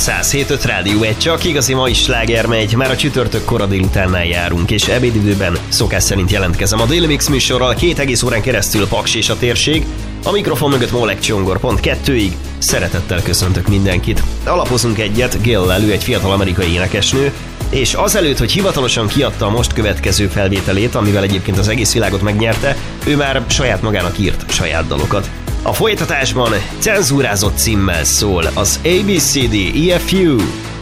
107.5 Rádió 1, csak igazi mai sláger megy, már a csütörtök kora délutánnál járunk, és ebédidőben szokás szerint jelentkezem a Daily Mix műsorral 2 egész órán keresztül Paks és a térség, a mikrofon mögött Molek Csongor, pont 2-ig. Szeretettel köszöntök mindenkit. Alapozunk egyet, Gayle-lel, ő egy fiatal amerikai énekesnő, és azelőtt, hogy hivatalosan kiadta a most következő felvételét, amivel egyébként az egész világot megnyerte, ő már saját magának írt saját dalokat. A folytatásban cenzúrázott címmel szól az ABCD EFU.